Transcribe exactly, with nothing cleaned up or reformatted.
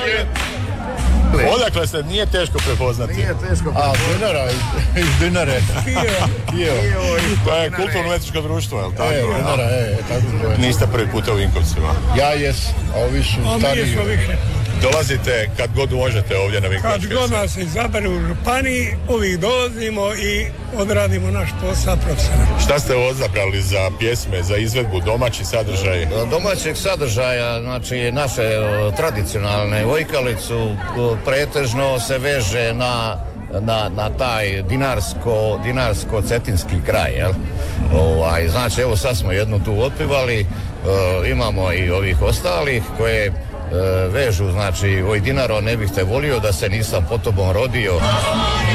Odakle se nije teško prepoznati? Nije teško A, Dinara, iz, iz Dinare. Kijevo. To je kulturno-umjetničko društvo, je li tako? E, Dinara, e, tako to je. Niste prvi puta u Vinkovcima. Ja jes, a ovi su A mi stariji. smo više. Dolazite kad god možete ovdje na Kad Vinkovačke. god nas izabere u županiji, uvijek dolazimo i odradimo naš posao profesionalno. Šta ste odabrali za pjesme, za izvedbu, domaći sadržaj? Domaćeg sadržaja, znači naše o, tradicionalne vojkalicu o, pretežno se veže na, na, na taj dinarsko, dinarsko-cetinski kraj, jel? Ovaj, znači, evo sad smo jednu tu otpivali, o, imamo i ovih ostalih koje e, vežu, znači, oj Dinaro, ne bih te volio da se nisam po tobom rodio.